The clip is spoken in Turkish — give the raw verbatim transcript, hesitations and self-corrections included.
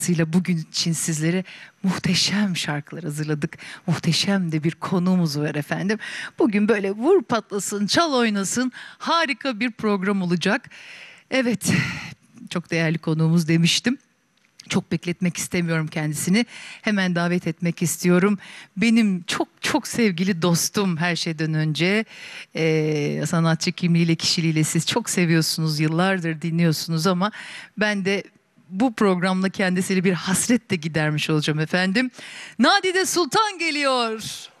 Dolayısıyla bugün için sizlere muhteşem şarkılar hazırladık. Muhteşem de bir konuğumuz var efendim. Bugün böyle vur patlasın, çal oynasın harika bir program olacak. Evet, çok değerli konuğumuz demiştim. Çok bekletmek istemiyorum kendisini. Hemen davet etmek istiyorum. Benim çok çok sevgili dostum her şeyden önce. Ee, sanatçı kimliğiyle, kişiliğiyle siz çok seviyorsunuz, yıllardır dinliyorsunuz ama ben de bu programla kendisiyle bir hasret de gidermiş olacağım efendim. Nadide Sultan geliyor.